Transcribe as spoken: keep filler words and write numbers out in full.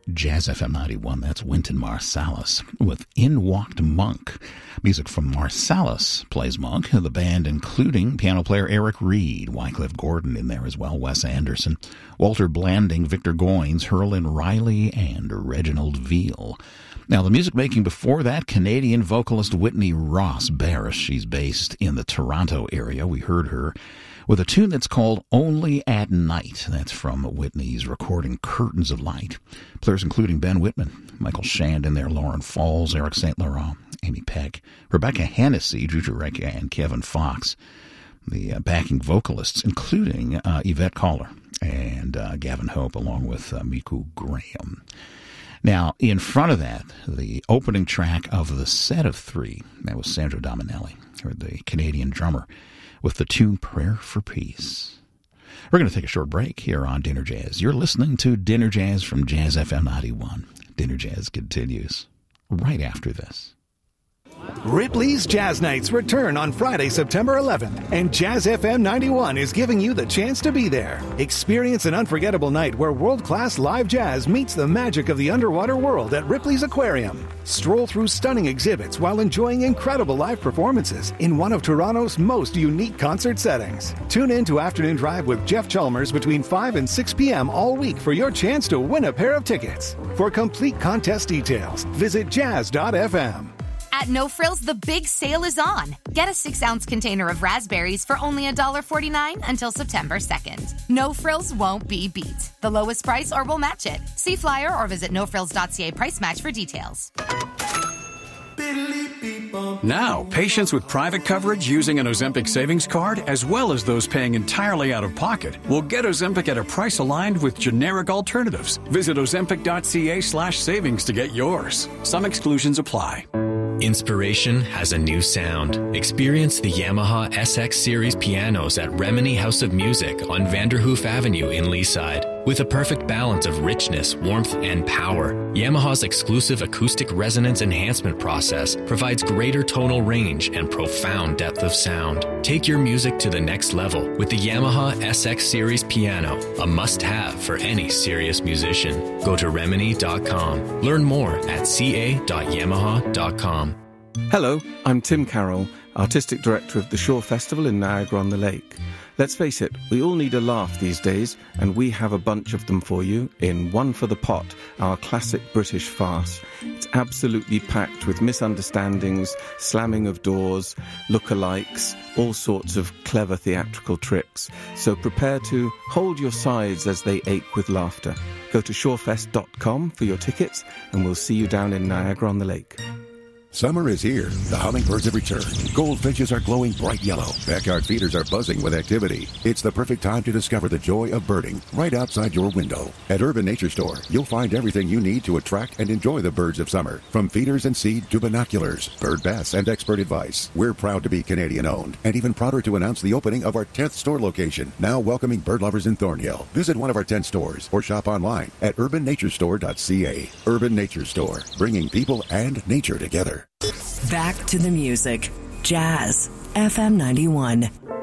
Jazz F M ninety-one, that's Wynton Marsalis with In Walked Monk. Music from Marsalis plays Monk, the band including piano player Eric Reed, Wycliffe Gordon in there as well, Wes Anderson, Walter Blanding, Victor Goines, Herlin Riley, and Reginald Veal. Now, the music making before that, Canadian vocalist Whitney Ross Barris. She's based in the Toronto area. We heard her with a tune that's called Only at Night. That's from Whitney's recording Curtains of Light. Players including Ben Whitman, Michael Shand in there, Lauren Falls, Eric Saint Laurent, Amy Peck, Rebecca Hennessy, Drew Jurecka, and Kevin Fox. The uh, backing vocalists, including uh, Yvette Caller and uh, Gavin Hope, along with uh, Miku Graham. Now, in front of that, the opening track of the set of three, that was Sandro Dominelli, or the Canadian drummer, with the tune Prayer for Peace. We're going to take a short break here on Dinner Jazz. You're listening to Dinner Jazz from Jazz F M ninety-one. Dinner Jazz continues right after this. Ripley's Jazz Nights return on Friday, September eleventh, and Jazz F M ninety-one is giving you the chance to be there. Experience an unforgettable night where world-class live jazz meets the magic of the underwater world at Ripley's Aquarium. Stroll through stunning exhibits while enjoying incredible live performances in one of Toronto's most unique concert settings. Tune in to Afternoon Drive with Jeff Chalmers between five and six p.m. all week for your chance to win a pair of tickets. For complete contest details, visit jazz dot f m. At No Frills, the big sale is on. Get a six-ounce container of raspberries for only one dollar and forty-nine cents until September second. No Frills won't be beat. The lowest price or we'll match it. See flyer or visit no frills dot c a price match for details. Now, patients with private coverage using an Ozempic savings card, as well as those paying entirely out of pocket, will get Ozempic at a price aligned with generic alternatives. Visit ozempic dot c a slash savings to get yours. Some exclusions apply. Inspiration has a new sound. Experience the Yamaha S X Series pianos at Remini House of Music on Vanderhoof Avenue in Leaside. With a perfect balance of richness, warmth, and power, Yamaha's exclusive acoustic resonance enhancement process provides greater tonal range and profound depth of sound. Take your music to the next level with the Yamaha S X Series piano, a must-have for any serious musician. Go to remini dot com. Learn more at c a dot yamaha dot com. Hello, I'm Tim Carroll, Artistic Director of the Shore Festival in Niagara-on-the-Lake. Let's face it, we all need a laugh these days, and we have a bunch of them for you in One for the Pot, our classic British farce. It's absolutely packed with misunderstandings, slamming of doors, lookalikes, all sorts of clever theatrical tricks. So prepare to hold your sides as they ache with laughter. Go to shorefest dot com for your tickets, and we'll see you down in Niagara-on-the-Lake. Summer is here. The hummingbirds have returned. Goldfinches are glowing bright yellow. Backyard feeders are buzzing with activity. It's the perfect time to discover the joy of birding right outside your window. At Urban Nature Store, you'll find everything you need to attract and enjoy the birds of summer. From feeders and seed to binoculars, bird baths, and expert advice. We're proud to be Canadian-owned and even prouder to announce the opening of our tenth store location, now welcoming bird lovers in Thornhill. Visit one of our ten stores or shop online at urban nature store dot c a. Urban Nature Store, bringing people and nature together. Back to the music. Jazz F M ninety-one.